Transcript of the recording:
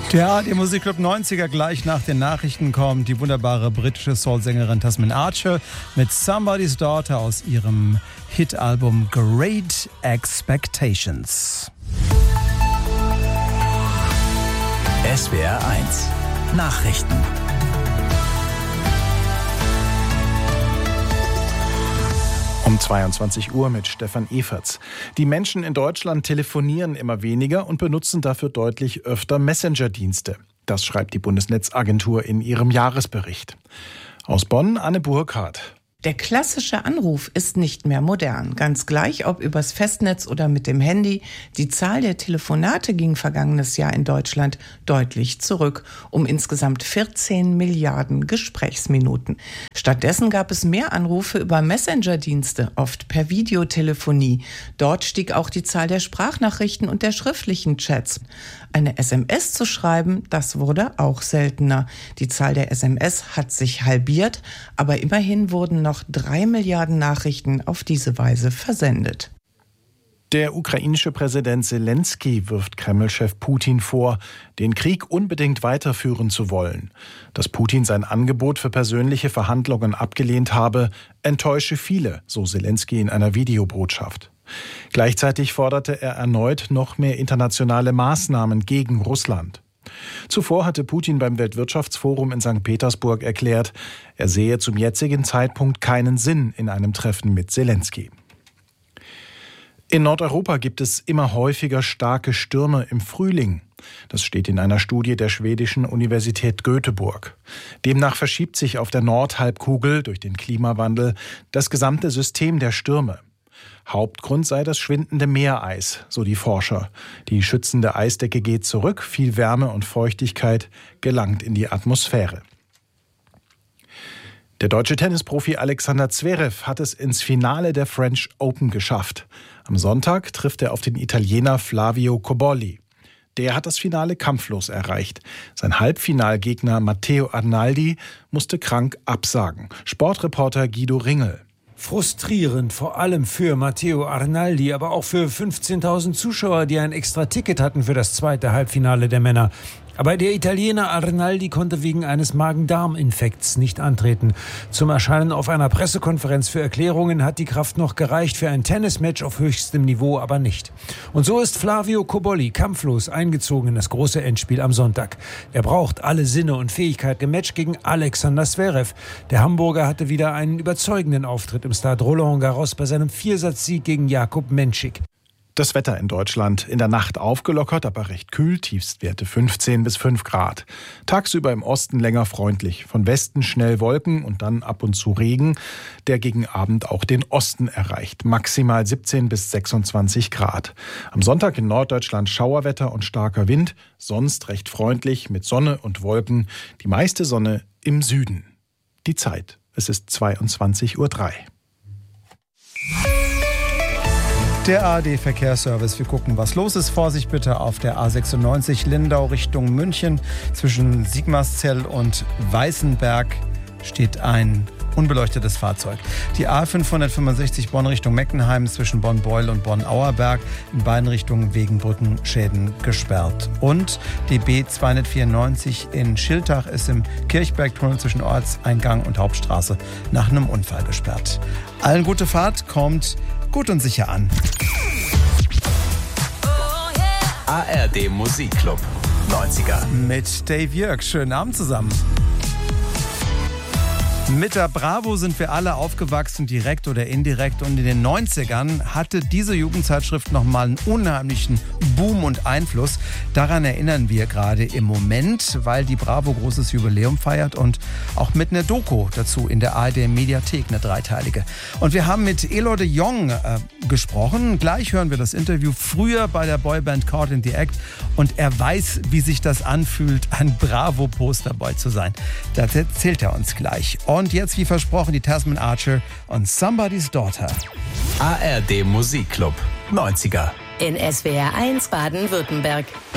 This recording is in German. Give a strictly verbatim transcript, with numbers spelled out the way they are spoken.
Der A R D Musikclub neunziger, gleich nach den Nachrichten kommt die wunderbare britische Soul-Sängerin Tasmin Archer mit Somebody's Daughter aus ihrem Hit-Album Great Expectations. S W R eins Nachrichten. Um zweiundzwanzig Uhr mit Stefan Eferts. Die Menschen in Deutschland telefonieren immer weniger und benutzen dafür deutlich öfter Messenger-Dienste. Das schreibt die Bundesnetzagentur in ihrem Jahresbericht. Aus Bonn, Anne Burkhardt. Der klassische Anruf ist nicht mehr modern. Ganz gleich, ob übers Festnetz oder mit dem Handy. Die Zahl der Telefonate ging vergangenes Jahr in Deutschland deutlich zurück, um insgesamt vierzehn Milliarden Gesprächsminuten. Stattdessen gab es mehr Anrufe über Messenger-Dienste, oft per Videotelefonie. Dort stieg auch die Zahl der Sprachnachrichten und der schriftlichen Chats. Eine S M S zu schreiben, das wurde auch seltener. Die Zahl der S M S hat sich halbiert, aber immerhin wurden noch drei Milliarden Nachrichten auf diese Weise versendet. Der ukrainische Präsident Zelensky wirft Kreml-Chef Putin vor, den Krieg unbedingt weiterführen zu wollen. Dass Putin sein Angebot für persönliche Verhandlungen abgelehnt habe, enttäusche viele, so Zelensky in einer Videobotschaft. Gleichzeitig forderte er erneut noch mehr internationale Maßnahmen gegen Russland. Zuvor hatte Putin beim Weltwirtschaftsforum in Sankt Petersburg erklärt, er sehe zum jetzigen Zeitpunkt keinen Sinn in einem Treffen mit Zelensky. In Nordeuropa gibt es immer häufiger starke Stürme im Frühling. Das steht in einer Studie der schwedischen Universität Göteborg. Demnach verschiebt sich auf der Nordhalbkugel durch den Klimawandel das gesamte System der Stürme. Hauptgrund sei das schwindende Meereis, so die Forscher. Die schützende Eisdecke geht zurück, viel Wärme und Feuchtigkeit gelangt in die Atmosphäre. Der deutsche Tennisprofi Alexander Zverev hat es ins Finale der French Open geschafft. Am Sonntag trifft er auf den Italiener Flavio Cobolli. Der hat das Finale kampflos erreicht. Sein Halbfinalgegner Matteo Arnaldi musste krank absagen. Sportreporter Guido Ringel. Frustrierend, vor allem für Matteo Arnaldi, aber auch für fünfzehntausend Zuschauer, die ein extra Ticket hatten für das zweite Halbfinale der Männer. Aber der Italiener Arnaldi konnte wegen eines Magen-Darm-Infekts nicht antreten. Zum Erscheinen auf einer Pressekonferenz für Erklärungen hat die Kraft noch gereicht, für ein Tennismatch auf höchstem Niveau aber nicht. Und so ist Flavio Cobolli kampflos eingezogen in das große Endspiel am Sonntag. Er braucht alle Sinne und Fähigkeit gematcht gegen Alexander Zverev. Der Hamburger hatte wieder einen überzeugenden Auftritt im Stade Roland Garros bei seinem Viersatzsieg gegen Jakub Menšik. Das Wetter in Deutschland in der Nacht aufgelockert, aber recht kühl, Tiefstwerte fünfzehn bis fünf Grad. Tagsüber im Osten länger freundlich, von Westen schnell Wolken und dann ab und zu Regen, der gegen Abend auch den Osten erreicht. Maximal siebzehn bis sechsundzwanzig Grad. Am Sonntag in Norddeutschland Schauerwetter und starker Wind, sonst recht freundlich mit Sonne und Wolken, die meiste Sonne im Süden. Die Zeit, es ist zweiundzwanzig Uhr drei. Der A R D-Verkehrsservice. Wir gucken, was los ist. Vorsicht bitte auf der A sechsundneunzig Lindau Richtung München. Zwischen Sigmarszell und Weißenberg steht ein unbeleuchtetes Fahrzeug. Die A fünfhundertfünfundsechzig Bonn Richtung Meckenheim zwischen Bonn-Beuel und Bonn-Auerberg in beiden Richtungen wegen Brückenschäden gesperrt. Und die B zweihundertvierundneunzig in Schiltach ist im Kirchbergtunnel zwischen Ortseingang und Hauptstraße nach einem Unfall gesperrt. Allen gute Fahrt, kommt gut und sicher an. A R D Musikclub neunziger. Mit Dave Jörg. Schönen Abend zusammen. Mit der Bravo sind wir alle aufgewachsen, direkt oder indirekt. Und in den neunzigern hatte diese Jugendzeitschrift nochmal einen unheimlichen Boom und Einfluss. Daran erinnern wir gerade im Moment, weil die Bravo großes Jubiläum feiert und auch mit einer Doku dazu in der A R D-Mediathek, eine dreiteilige. Und wir haben mit Elor de Jong äh, gesprochen. Gleich hören wir das Interview früher bei der Boyband Caught in the Act. Und er weiß, wie sich das anfühlt, ein Bravo-Posterboy zu sein. Das erzählt er uns gleich. Und jetzt, wie versprochen, die Tasmin Archer und Somebody's Daughter. A R D Musikclub neunziger. In S W R eins Baden-Württemberg.